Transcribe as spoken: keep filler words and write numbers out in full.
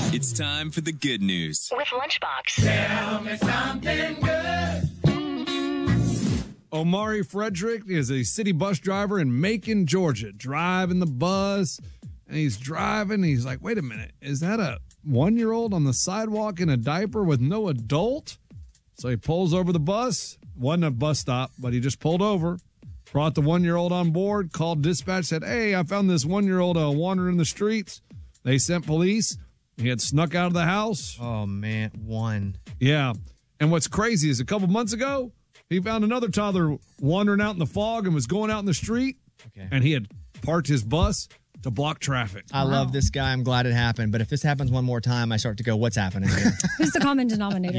It's time for the good news with Lunchbox. Tell me something good. Omari Frederick is a city bus driver in Macon, Georgia, driving the bus, and he's driving. And he's like, wait a minute, is that a one-year-old on the sidewalk in a diaper with no adult? So he pulls over the bus. Wasn't a bus stop, but he just pulled over, brought the one-year-old on board, called dispatch, said, hey, I found this one-year-old uh, wandering the streets. They sent police. He had snuck out of the house. Oh, man, one. Yeah. And what's crazy is a couple months ago, he found another toddler wandering out in the fog and was going out in the street. Okay. And he had parked his bus to block traffic. I wow. love this guy. I'm glad it happened. But if this happens one more time, I start to go, what's happening here? Who's the common denominator?